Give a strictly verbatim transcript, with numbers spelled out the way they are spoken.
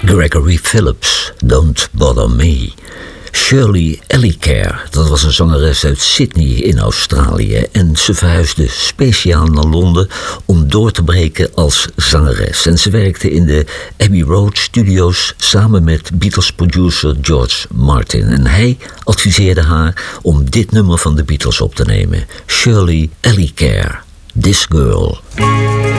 Gregory Phillips, Don't Bother Me. Shirley Ellicare, dat was een zangeres uit Sydney in Australië en ze verhuisde speciaal naar Londen om door te breken als zangeres. En ze werkte in de Abbey Road Studios samen met Beatles-producer George Martin. En hij adviseerde haar om dit nummer van de Beatles op te nemen. Shirley Ellicare, This Girl.